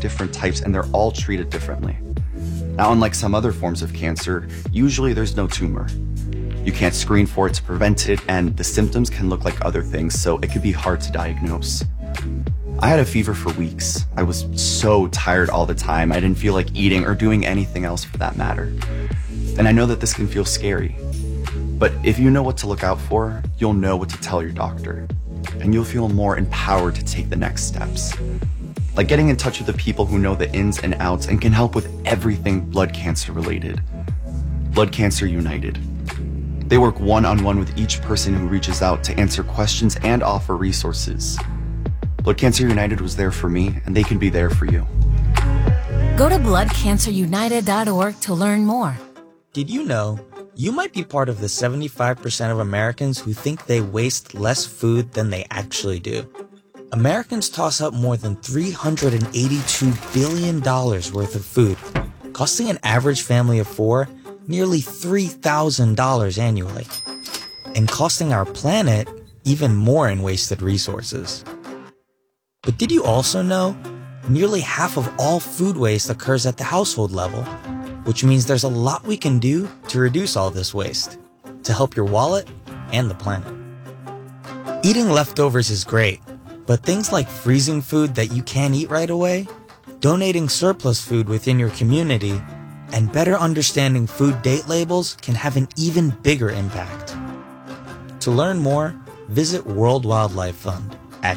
different types and they're all treated differently. Now, unlike some other forms of cancer, usually there's no tumor. You can't screen for it to prevent it, and the symptoms can look like other things, so it could be hard to diagnose. I had a fever for weeks. I was so tired all the time. I didn't feel like eating or doing anything else for that matter. And I know that this can feel scary. But if you know what to look out for, you'll know what to tell your doctor. And you'll feel more empowered to take the next steps. Like getting in touch with the people who know the ins and outs and can help with everything blood cancer related. Blood Cancer United. They work one-on-one with each person who reaches out to answer questions and offer resources. Blood Cancer United was there for me, and they can be there for you. Go to bloodcancerunited.org to learn more. Did you know you might be part of the 75% of Americans who think they waste less food than they actually do? Americans toss out more than $382 billion worth of food, costing an average family of four nearly $3,000 annually, and costing our planet even more in wasted resources. But did you also know nearly half of all food waste occurs at the household level, which means there's a lot we can do to reduce all this waste, to help your wallet and the planet. Eating leftovers is great, but things like freezing food that you can't eat right away, donating surplus food within your community, and better understanding food date labels can have an even bigger impact. To learn more, visit World Wildlife Fund at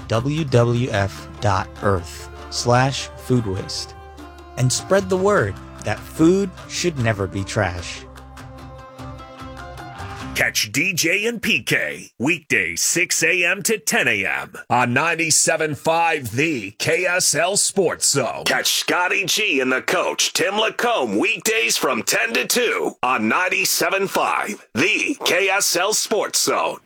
wwf.earth/food waste and spread the word that food should never be trash. Catch DJ and PK weekdays 6 a.m. to 10 a.m. on 97.5 The KSL Sports Zone. Catch Scotty G and the coach Tim Lacombe weekdays from 10 to 2 on 97.5 The KSL Sports Zone.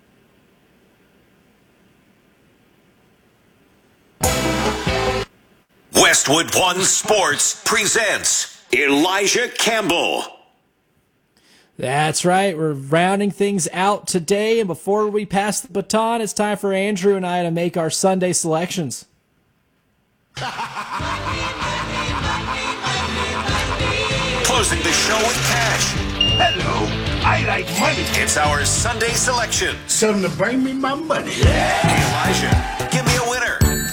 Westwood One Sports presents Elijah Campbell. That's right. We're rounding things out today, and before we pass the baton, it's time for Andrew and I to make our Sunday selections. Closing the show with cash. Hello, I like money. It's our Sunday selection. Something to bring me my money. Elijah, give me a winner.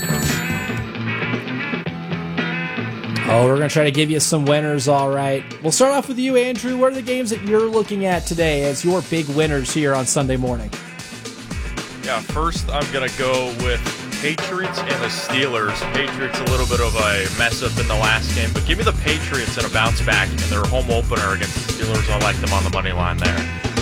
Oh, we're going to try to give you some winners, all right. We'll start off with you, Andrew. What are the games that you're looking at today as your big winners here on Sunday morning? Yeah, first I'm going to go with Patriots and the Steelers. Patriots a little bit of a mess up in the last game, but give me the Patriots and a bounce back in their home opener against the Steelers. I like them on the money line there.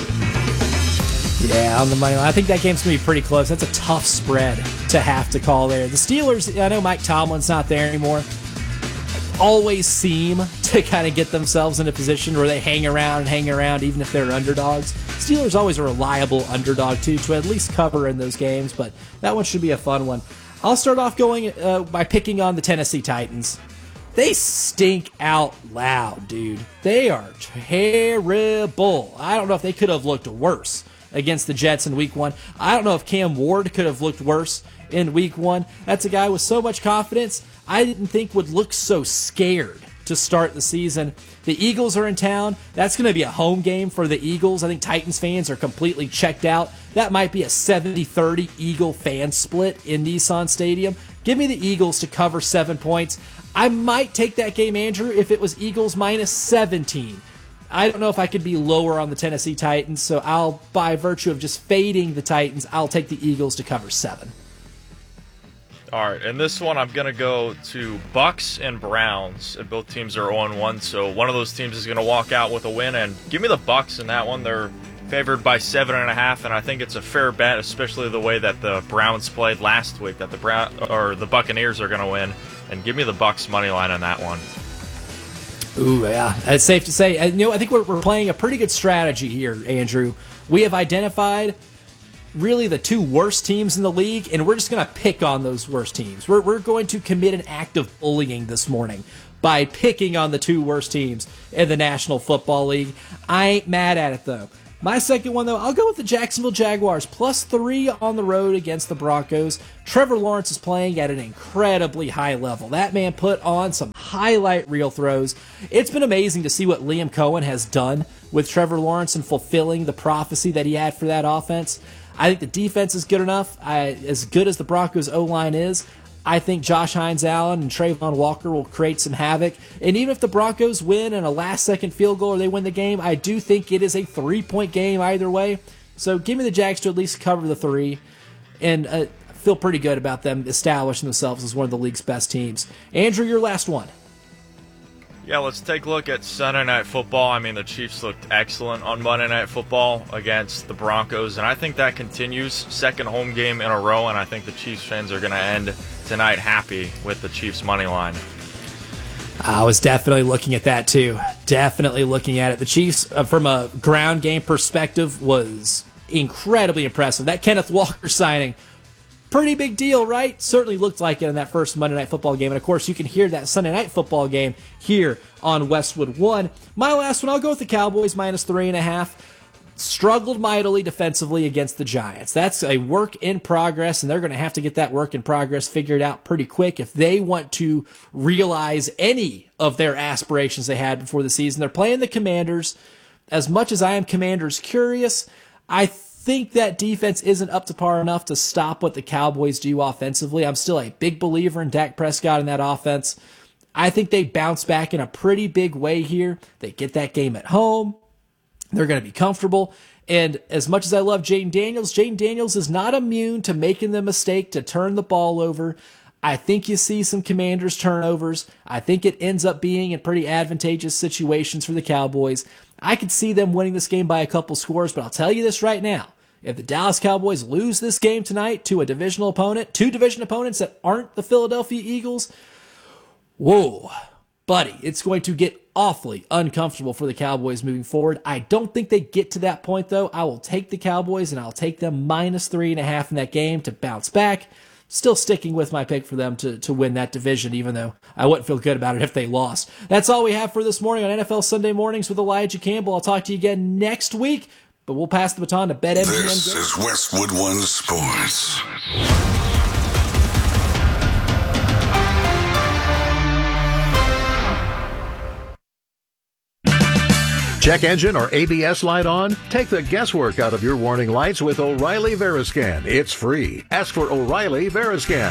Yeah, on the money line. I think that game's going to be pretty close. That's a tough spread to have to call there. The Steelers, I know Mike Tomlin's not there anymore, always seem to kind of get themselves in a position where they hang around even if they're underdogs. Steelers always a reliable underdog too, to at least cover in those games, but that one should be a fun one. I'll start off going by picking on the Tennessee Titans. They stink out loud, dude. They are terrible. I don't know if they could have looked worse against the Jets in week 1. I don't know if Cam Ward could have looked worse in week 1. That's a guy with so much confidence I didn't think would look so scared to start the season. The Eagles are in town. That's going to be a home game for the Eagles. I think Titans fans are completely checked out. That might be a 70-30 Eagle fan split in Nissan Stadium. Give me the Eagles to cover 7 points. I might take that game, Andrew, if it was Eagles minus 17. I don't know if I could be lower on the Tennessee Titans, so I'll, by virtue of just fading the Titans, I'll take the Eagles to cover 7. All right, and this one I'm going to go to Bucks and Browns, and both teams are 0-1, so one of those teams is going to walk out with a win, and give me the Bucks in that one. They're favored by 7.5, and I think it's a fair bet, especially the way that the Browns played last week, that the Buccaneers are going to win, and give me the Bucks money line on that one. Ooh, yeah, it's safe to say. I think we're playing a pretty good strategy here, Andrew. We have identified really the two worst teams in the league, and we're just going to pick on those worst teams. We're going to commit an act of bullying this morning by picking on the two worst teams in the National Football League. I ain't mad at it, though. My second one, though, I'll go with the Jacksonville Jaguars, +3 on the road against the Broncos. Trevor Lawrence is playing at an incredibly high level. That man put on some highlight reel throws. It's been amazing to see what Liam Cohen has done with Trevor Lawrence and fulfilling the prophecy that he had for that offense. I think the defense is good enough. As good as the Broncos' O-line is, I think Josh Hines-Allen and Trayvon Walker will create some havoc. And even if the Broncos win in a last-second field goal or they win the game, I do think it is a 3-point game either way. So give me the Jags to at least cover the 3. And feel pretty good about them establishing themselves as one of the league's best teams. Andrew, your last one. Yeah, let's take a look at Sunday Night Football. I mean, the Chiefs looked excellent on Monday Night Football against the Broncos, and I think that continues. Second home game in a row, and I think the Chiefs fans are going to end tonight happy with the Chiefs' money line. I was definitely looking at that, too. Definitely looking at it. The Chiefs, from a ground game perspective, was incredibly impressive. That Kenneth Walker signing, pretty big deal, right? Certainly looked like it in that first Monday Night Football game. And, of course, you can hear that Sunday Night Football game here on Westwood One. My last one, I'll go with the Cowboys, -3.5. Struggled mightily defensively against the Giants. That's a work in progress, and they're going to have to get that work in progress figured out pretty quick if they want to realize any of their aspirations they had before the season. They're playing the Commanders. As much as I am Commanders curious, I think that defense isn't up to par enough to stop what the Cowboys do offensively. I'm still a big believer in Dak Prescott in that offense. I think they bounce back in a pretty big way here. They get that game at home. They're going to be comfortable. And as much as I love Jaden Daniels is not immune to making the mistake to turn the ball over. I think you see some Commanders turnovers. I think it ends up being in pretty advantageous situations for the Cowboys. I could see them winning this game by a couple scores, but I'll tell you this right now. If the Dallas Cowboys lose this game tonight to a divisional opponent, 2 division opponents that aren't the Philadelphia Eagles, whoa, buddy, it's going to get awfully uncomfortable for the Cowboys moving forward. I don't think they get to that point, though. I will take the Cowboys, and I'll take them -3.5 in that game to bounce back. Still sticking with my pick for them to win that division, even though I wouldn't feel good about it if they lost. That's all we have for this morning on NFL Sunday Mornings with Elijah Campbell. I'll talk to you again next week, but we'll pass the baton to BetMGM. This is Westwood One Sports. Check engine or ABS light on? Take the guesswork out of your warning lights with O'Reilly Veriscan. It's free. Ask for O'Reilly Veriscan.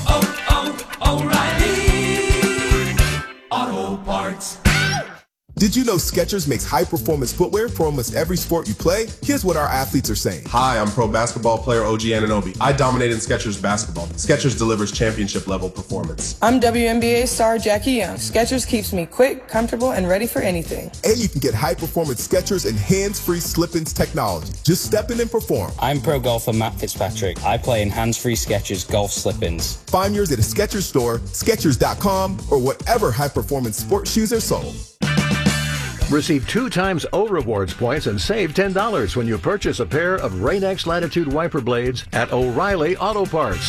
O'Reilly Auto Parts. Did you know Skechers makes high-performance footwear for almost every sport you play? Here's what our athletes are saying. Hi, I'm pro basketball player OG Anunoby. I dominate in Skechers basketball. Skechers delivers championship-level performance. I'm WNBA star Jackie Young. Skechers keeps me quick, comfortable, and ready for anything. And you can get high-performance Skechers and hands-free slip-ins technology. Just step in and perform. I'm pro golfer Matt Fitzpatrick. I play in hands-free Skechers golf slip-ins. Find yours at a Skechers store, Skechers.com, or whatever high-performance sports shoes are sold. Receive 2 times O Rewards points and save $10 when you purchase a pair of Rain-X Latitude wiper blades at O'Reilly Auto Parts.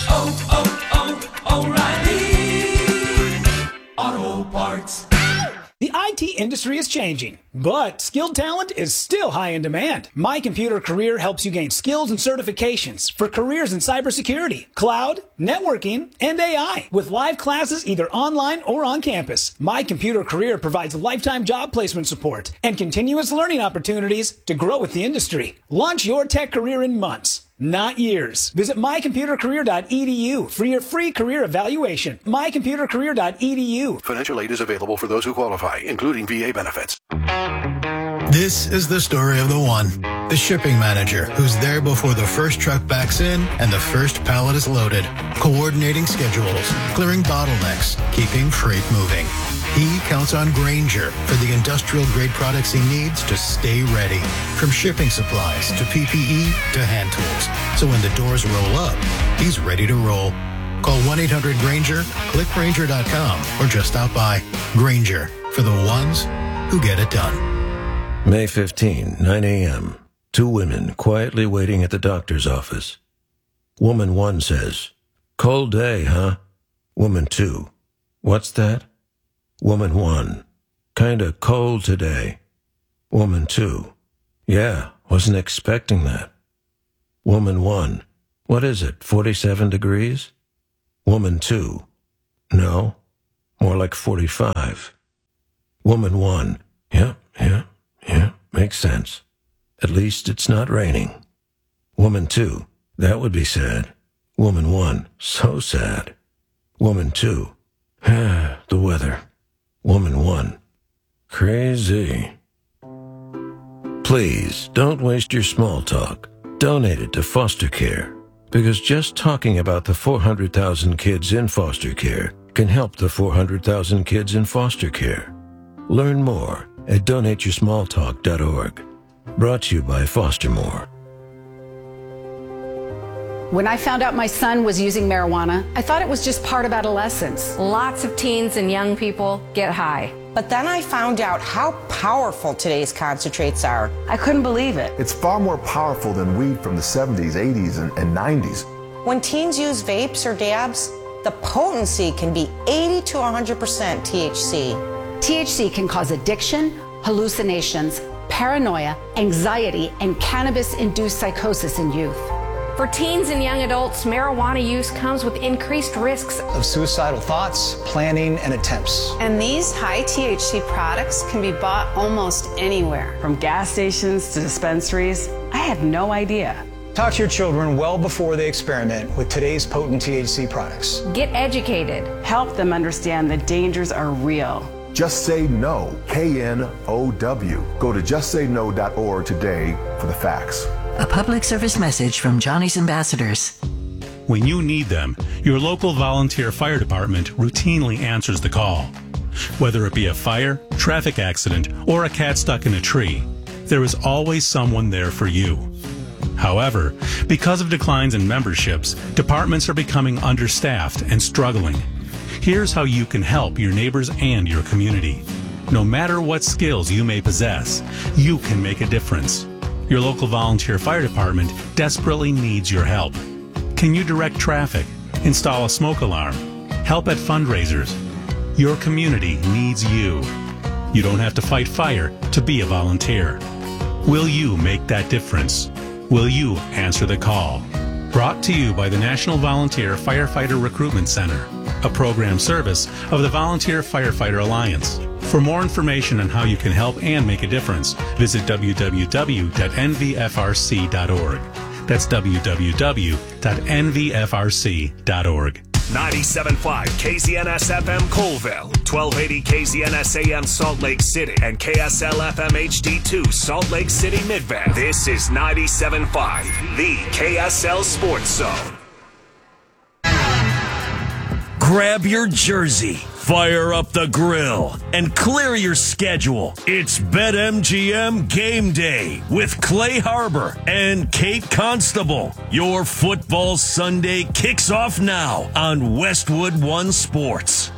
O'Reilly Auto Parts. The IT industry is changing, but skilled talent is still high in demand. My Computer Career helps you gain skills and certifications for careers in cybersecurity, cloud, networking, and AI with live classes either online or on campus. My Computer Career provides lifetime job placement support and continuous learning opportunities to grow with the industry. Launch your tech career in months, not years. Visit mycomputercareer.edu for your free career evaluation. mycomputercareer.edu. Financial aid is available for those who qualify, including VA benefits. This is the story of the one. The shipping manager who's there before the first truck backs in and the first pallet is loaded. Coordinating schedules, clearing bottlenecks, keeping freight moving. He counts on Grainger for the industrial-grade products he needs to stay ready. From shipping supplies to PPE to hand tools. So when the doors roll up, he's ready to roll. Call 1-800-GRAINGER, click Grainger.com, or just stop by. Grainger, for the ones who get it done. May 15, 9 a.m. 2 women quietly waiting at the doctor's office. Woman 1 says, "Cold day, huh?" Woman 2, "What's that?" Woman 1, "Kinda cold today." Woman 2, "Yeah, Wasn't expecting that. Woman 1. What is it, 47 degrees? Woman 2. No, more like 45. Woman 1. Yeah, makes sense. At least it's not raining. Woman 2. That would be sad. Woman 1. So sad. Woman 2. The weather. Woman 1. Crazy. Please, don't waste your small talk. Donate it to foster care. Because just talking about the 400,000 kids in foster care can help the 400,000 kids in foster care. Learn more at donateyoursmalltalk.org. Brought to you by Fostermore. When I found out my son was using marijuana, I thought it was just part of adolescence. Lots of teens and young people get high. But then I found out how powerful today's concentrates are. I couldn't believe it. It's far more powerful than weed from the 70s, 80s, and 90s. When teens use vapes or dabs, the potency can be 80 to 100% THC. THC can cause addiction, hallucinations, paranoia, anxiety, and cannabis-induced psychosis in youth. For teens and young adults, marijuana use comes with increased risks of suicidal thoughts, planning, and attempts. And these high THC products can be bought almost anywhere. From gas stations to dispensaries. I had no idea. Talk to your children well before they experiment with today's potent THC products. Get educated. Help them understand the dangers are real. Just Say No, KNOW. Go to justsayno.org today for the facts. A public service message from Johnny's Ambassadors. When you need them, your local volunteer fire department routinely answers the call. Whether it be a fire, traffic accident, or a cat stuck in a tree, there is always someone there for you. However, because of declines in memberships, departments are becoming understaffed and struggling. Here's how you can help your neighbors and your community. No matter what skills you may possess, you can make a difference. Your local volunteer fire department desperately needs your help. Can you direct traffic, install a smoke alarm, help at fundraisers? Your community needs you. You don't have to fight fire to be a volunteer. Will you make that difference? Will you answer the call? Brought to you by the National Volunteer Firefighter Recruitment Center, a program service of the Volunteer Firefighter Alliance. For more information on how you can help and make a difference, visit www.nvfrc.org. That's www.nvfrc.org. 97.5 KZNS FM Colville, 1280 KZNS AM Salt Lake City, and KSL FM HD2 Salt Lake City Midvale. This is 97.5, the KSL Sports Zone. Grab your jersey, fire up the grill, and clear your schedule. It's BetMGM Game Day with Clay Harbor and Kate Constable. Your football Sunday kicks off now on Westwood One Sports.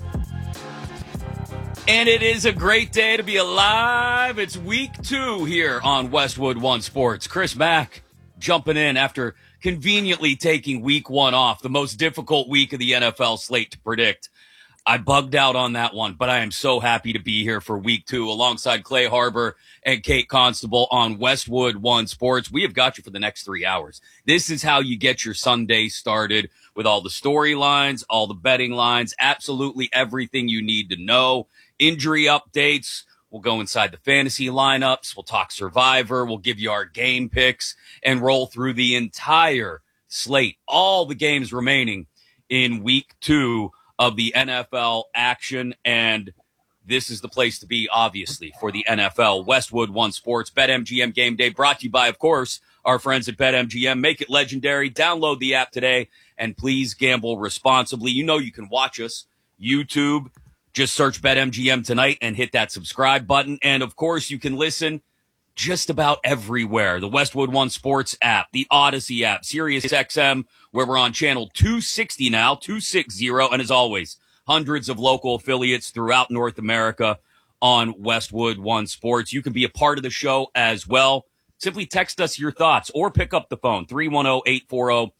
And it is a great day to be alive. It's week 2 here on Westwood One Sports. Chris Mack jumping in after conveniently taking week 1 off, the most difficult week of the NFL slate to predict. I bugged out on that one, but I am so happy to be here for week 2 alongside Clay Harbor and Kate Constable on Westwood One Sports. We have got you for the next 3 hours. This is how you get your Sunday started with all the storylines, all the betting lines, absolutely everything you need to know. Injury updates. We'll go inside the fantasy lineups. We'll talk Survivor. We'll give you our game picks and roll through the entire slate, all the games remaining in week 2 of the NFL action. And this is the place to be, obviously, for the NFL. Westwood One Sports, BetMGM Game Day, brought to you by, of course, our friends at BetMGM. Make it legendary. Download the app today, and please gamble responsibly. You know you can watch us, YouTube. Just search BetMGM tonight and hit that subscribe button. And, of course, you can listen just about everywhere. The Westwood One Sports app, the Odyssey app, SiriusXM, where we're on channel 260 now, 260. And, as always, hundreds of local affiliates throughout North America on Westwood One Sports. You can be a part of the show as well. Simply text us your thoughts or pick up the phone, 310-840-4910,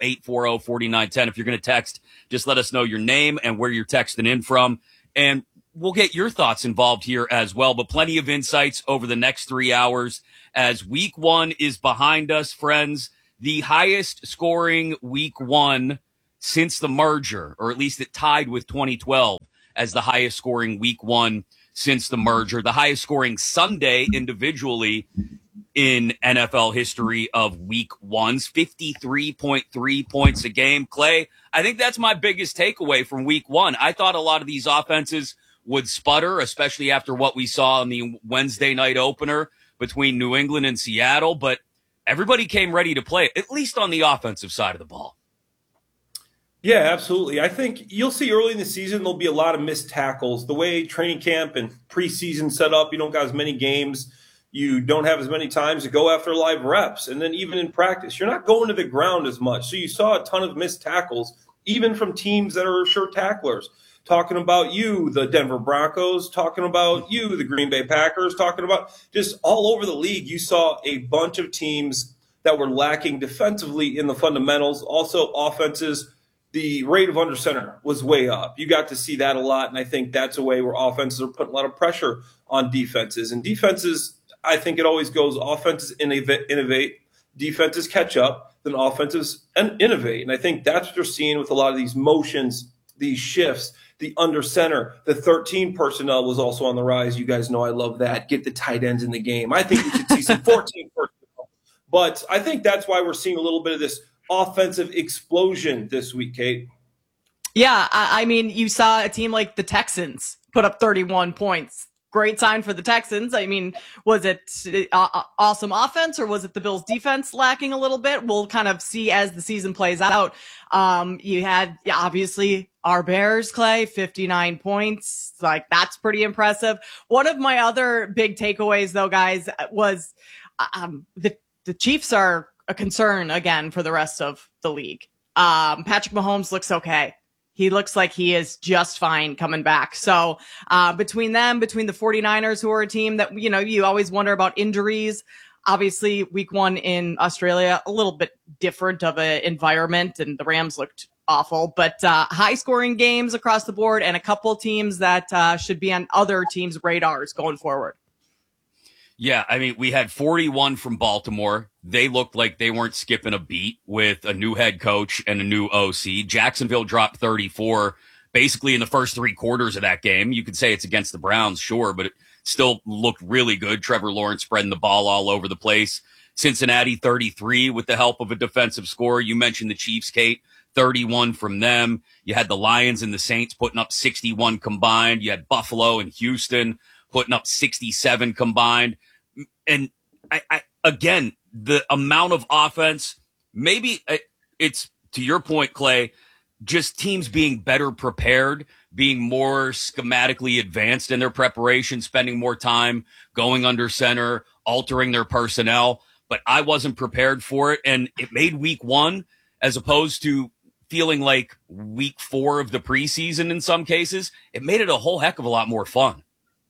310-840-4910. If you're going to text, just let us know your name and where you're texting in from. And we'll get your thoughts involved here as well, but plenty of insights over the next 3 hours as week 1 is behind us, friends. The highest scoring week 1 since the merger, or at least it tied with 2012 as the highest scoring week 1 since the merger. The highest scoring Sunday individually in NFL history of week 1's 53.3 points a game. Clay, I think that's my biggest takeaway from week 1. I thought a lot of these offenses would sputter, especially after what we saw in the Wednesday night opener between New England and Seattle, but everybody came ready to play, at least on the offensive side of the ball. Yeah, absolutely. I think you'll see early in the season there'll be a lot of missed tackles. The way training camp and preseason set up, you don't got as many games. You don't have as many times to go after live reps. And then even in practice, you're not going to the ground as much. So you saw a ton of missed tackles, even from teams that are sure tacklers. Talking about you, the Denver Broncos, talking about you, the Green Bay Packers, talking about just all over the league. You saw a bunch of teams that were lacking defensively in the fundamentals. Also offenses, the rate of under center was way up. You got to see that a lot, and I think that's a way where offenses are putting a lot of pressure on defenses. And defenses, I think it always goes offenses innovate, defenses catch up, then offenses innovate. And I think that's what you're seeing with a lot of these motions, these shifts, the under center. The 13 personnel was also on the rise. You guys know I love that. Get the tight ends in the game. I think we should see some 14 personnel. But I think that's why we're seeing a little bit of this offensive explosion this week, Kate. Yeah, I mean, you saw a team like the Texans put up 31 points. Great sign for the Texans. I mean, was it awesome offense or was it the Bills defense lacking a little bit? We'll kind of see as the season plays out. You had, obviously, our Bears, Clay, 59 points. Like, that's pretty impressive. One of my other big takeaways, though, guys, was the Chiefs are a concern again for the rest of the league. Patrick Mahomes looks okay. He looks like he is just fine coming back. So between the 49ers, who are a team that, you always wonder about injuries. Obviously, week 1 in Australia, a little bit different of an environment, and the Rams looked awful. But high-scoring games across the board and a couple teams that should be on other teams' radars going forward. Yeah, I mean, we had 41 from Baltimore. They looked like they weren't skipping a beat with a new head coach and a new OC. Jacksonville dropped 34 basically in the first 3 quarters of that game. You could say it's against the Browns, sure, but it still looked really good. Trevor Lawrence spreading the ball all over the place. Cincinnati 33 with the help of a defensive score. You mentioned the Chiefs, Kate, 31 from them. You had the Lions and the Saints putting up 61 combined. You had Buffalo and Houston putting up 67 combined. And I again, the amount of offense, maybe it's, to your point, Clay, just teams being better prepared, being more schematically advanced in their preparation, spending more time going under center, altering their personnel. But I wasn't prepared for it. And it made week 1, as opposed to feeling like week 4 of the preseason in some cases, it made it a whole heck of a lot more fun.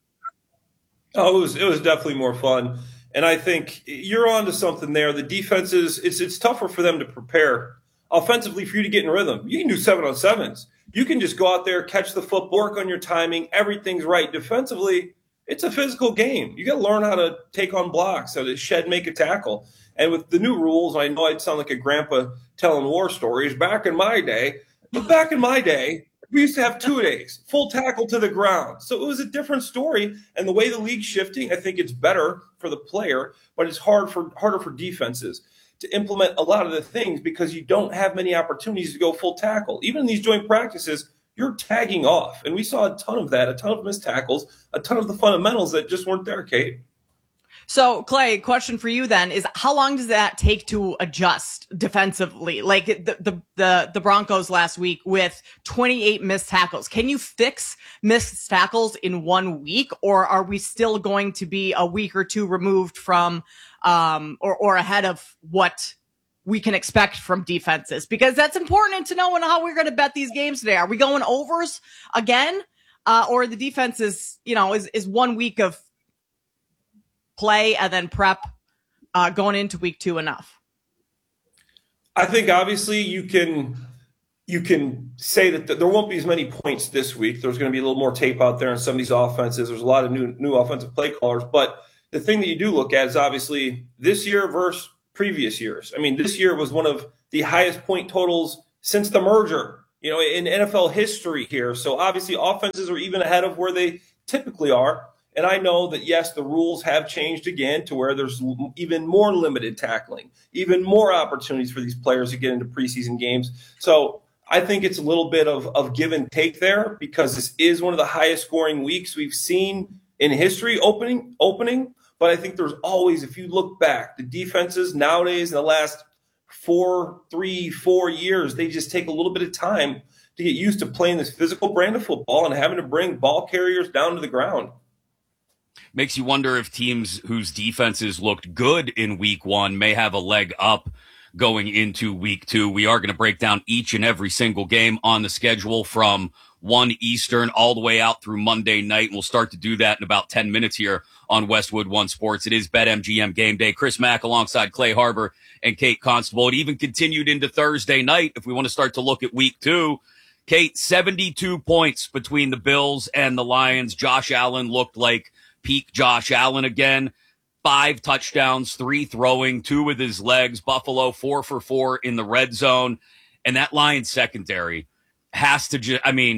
Oh, it was definitely more fun. And I think you're on to something there. The defenses, it's tougher for them to prepare offensively for you to get in rhythm. You can do 7-on-7s. You can just go out there, catch the foot, work on your timing. Everything's right. Defensively, it's a physical game. You got to learn how to take on blocks, how to make a tackle. And with the new rules, I know I'd sound like a grandpa telling war stories back in my day, we used to have 2 days, full tackle to the ground. So it was a different story. And the way the league's shifting, I think it's better for the player, but it's harder for defenses to implement a lot of the things because you don't have many opportunities to go full tackle. Even in these joint practices, you're tagging off. And we saw a ton of that, a ton of missed tackles, a ton of the fundamentals that just weren't there, Kate. So, Clay, question for you then is, how long does that take to adjust defensively? Like the Broncos last week with 28 missed tackles. Can you fix missed tackles in 1 week, or are we still going to be a week or 2 removed from or ahead of what we can expect from defenses? Because that's important to know how we're going to bet these games today. Are we going overs again? Or the defense is 1 week of play and then prep going into week 2 enough? I think obviously you can you can say that there won't be as many points this week. There's going to be a little more tape out there on some of these offenses. There's a lot of new offensive play callers. But the thing that you do look at is obviously this year versus previous years. I mean, this year was one of the highest point totals since the merger, in NFL history here. So obviously offenses are even ahead of where they typically are. And I know that, yes, the rules have changed again to where there's even more limited tackling, even more opportunities for these players to get into preseason games. So I think it's a little bit of give and take there, because this is one of the highest scoring weeks we've seen in history opening. But I think there's always, if you look back, the defenses nowadays in the last 4 years, they just take a little bit of time to get used to playing this physical brand of football and having to bring ball carriers down to the ground. Makes you wonder if teams whose defenses looked good in week 1 may have a leg up going into week 2. We are going to break down each and every single game on the schedule from 1 Eastern all the way out through Monday night. And we'll start to do that in about 10 minutes here on Westwood One Sports. It is BetMGM Game Day. Chris Mack alongside Clay Harbor and Kate Constable. It even continued into Thursday night. If we want to start to look at week 2, Kate, 72 points between the Bills and the Lions. Josh Allen looked like peak Josh Allen again. 5 touchdowns, 3 throwing, 2 with his legs. Buffalo 4 for 4 in the red zone. And that Lions secondary has to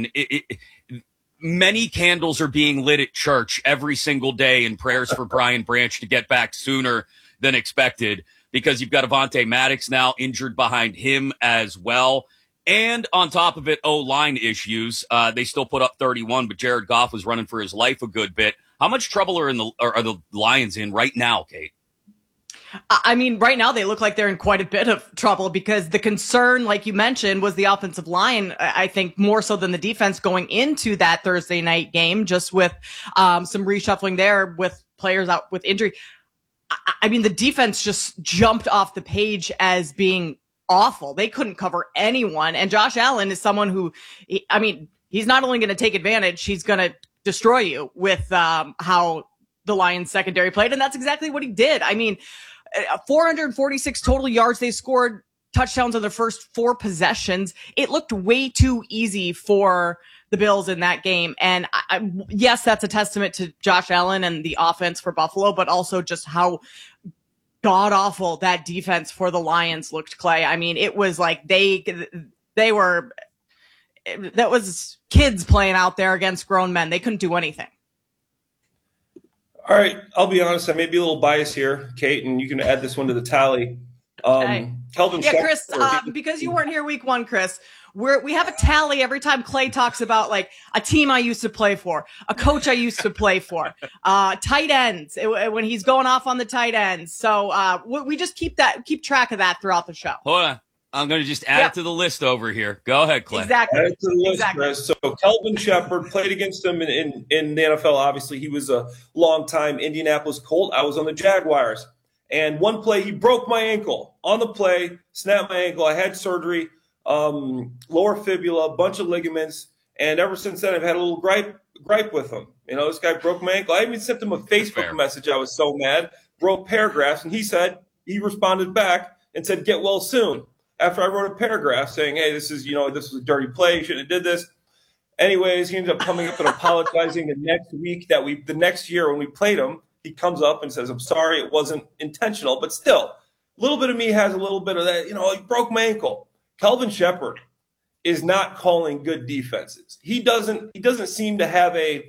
many candles are being lit at church every single day in prayers for Brian Branch to get back sooner than expected, because you've got Avonte Maddox now injured behind him as well. And on top of it, O-line issues. They still put up 31, but Jared Goff was running for his life a good bit. How much trouble are the Lions in right now, Kate? I mean, right now they look like they're in quite a bit of trouble, because the concern, like you mentioned, was the offensive line. I think more so than the defense going into that Thursday night game, just with some reshuffling there with players out with injury. I mean, the defense just jumped off the page as being awful. They couldn't cover anyone. And Josh Allen is someone who, he's not only going to take advantage, he's going to destroy you with how the Lions secondary played. And that's exactly what he did. I mean, 446 total yards. They scored touchdowns on their first 4 possessions. It looked way too easy for the Bills in that game. And yes, that's a testament to Josh Allen and the offense for Buffalo, but also just how god awful that defense for the Lions looked, Clay. I mean, it was like that was kids playing out there against grown men. They couldn't do anything. All right, I'll be honest. I may be a little biased here, Kate, and you can add this one to the tally. Kelvin yeah, Chris, because you weren't here week 1, Chris, we have a tally every time Clay talks about like a team I used to play for, a coach I used to play for, tight ends when he's going off on the tight ends. So we just keep track of that throughout the show. Hold on. I'm going to just add it to the list over here. Go ahead, Clay. Exactly. Add it to the list, Chris. So Kelvin Shepard played against him in the NFL. Obviously, he was a longtime Indianapolis Colt. I was on the Jaguars. And one play, he broke my ankle. On the play, snapped my ankle. I had surgery, lower fibula, a bunch of ligaments. And ever since then, I've had a little gripe with him. This guy broke my ankle. I even sent him a Facebook message. I was so mad. Wrote paragraphs. And he responded back and said, "Get well soon." After I wrote a paragraph saying, "Hey, this was a dirty play. You shouldn't have did this." Anyways, he ended up coming up and apologizing the next year when we played him. He comes up and says, "I'm sorry, it wasn't intentional," but still, a little bit of me has a little bit of that. He broke my ankle. Kelvin Shepard is not calling good defenses. He doesn't seem to have a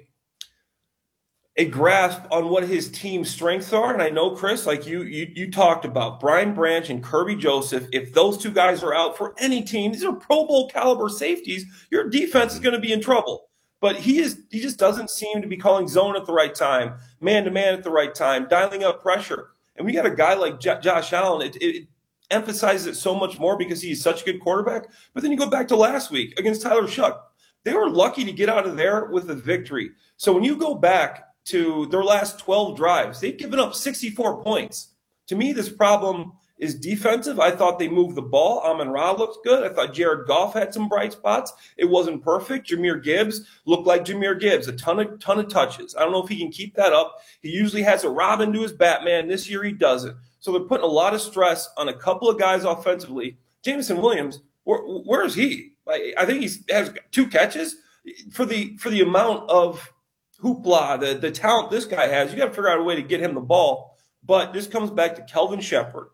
grasp on what his team's strengths are. And I know, Chris, like you talked about Brian Branch and Kirby Joseph, if those 2 guys are out for any team, these are Pro Bowl caliber safeties, your defense is going to be in trouble. But he just doesn't seem to be calling zone at the right time, man-to-man at the right time, dialing up pressure. And we got a guy like Josh Allen, it emphasizes it so much more because he's such a good quarterback. But then you go back to last week against Tyler Shuck. They were lucky to get out of there with a victory. So when you go back to their last 12 drives, they've given up 64 points. To me, this problem is defensive. I thought they moved the ball. Amon-Ra looked good. I thought Jared Goff had some bright spots. It wasn't perfect. Jahmyr Gibbs looked like Jahmyr Gibbs, a ton of touches. I don't know if he can keep that up. He usually has a Robin to his Batman. This year he doesn't. So they're putting a lot of stress on a couple of guys offensively. Jameson Williams, where is he? I think he has 2 catches for the amount of hoopla, the talent this guy has. You got to figure out a way to get him the ball. But this comes back to Kelvin Shepherd.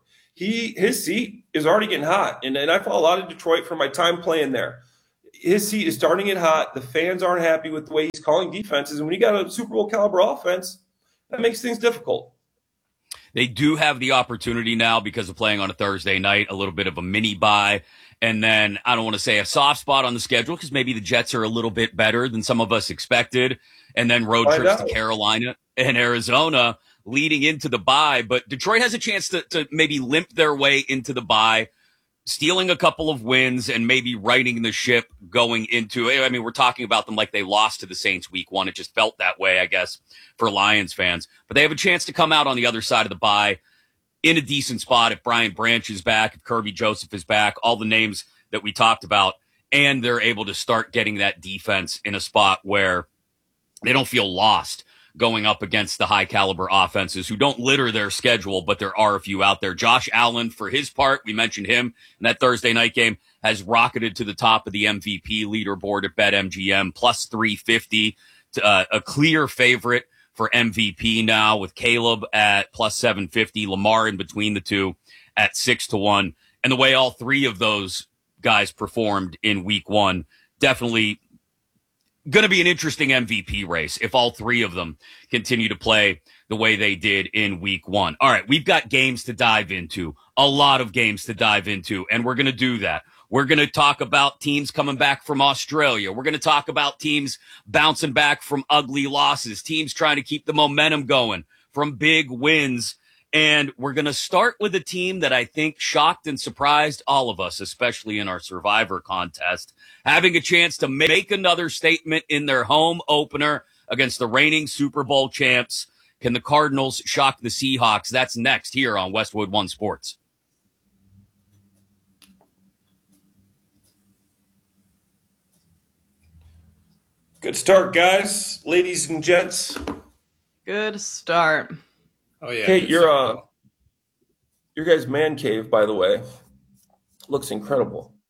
His seat is already getting hot, and I follow a lot of Detroit from my time playing there. His seat is starting to get hot. The fans aren't happy with the way he's calling defenses, and when you got a Super Bowl caliber offense, that makes things difficult. They do have the opportunity now because of playing on a Thursday night, a little bit of a mini bye. And then I don't want to say a soft spot on the schedule because maybe the Jets are a little bit better than some of us expected. And then road trips to Carolina and Arizona leading into the bye. But Detroit has a chance to maybe limp their way into the bye, stealing a couple of wins and maybe righting the ship going into it. I mean, we're talking about them like they lost to the Saints week 1. It just felt that way, I guess, for Lions fans. But they have a chance to come out on the other side of the bye in a decent spot if Brian Branch is back, if Kirby Joseph is back, all the names that we talked about, and they're able to start getting that defense in a spot where they don't feel lost going up against the high caliber offenses who don't litter their schedule, but there are a few out there. Josh Allen, for his part, we mentioned him in that Thursday night game, has rocketed to the top of the MVP leaderboard at BetMGM, plus 350, a clear favorite for MVP now with Caleb at plus 750, Lamar in between the two at 6-1. And the way all 3 of those guys performed in week 1, definitely going to be an interesting MVP race if all 3 of them continue to play the way they did in week 1. All right, we've got games to dive into, a lot of games to dive into, and we're going to do that. We're going to talk about teams coming back from Australia. We're going to talk about teams bouncing back from ugly losses, teams trying to keep the momentum going from big wins. And we're going to start with a team that I think shocked and surprised all of us, especially in our Survivor contest, having a chance to make another statement in their home opener against the reigning Super Bowl champs. Can the Cardinals shock the Seahawks? That's next here on Westwood One Sports. Good start, guys, ladies and gents. Good start. Oh yeah. Kate, your guys' man cave, by the way, looks incredible.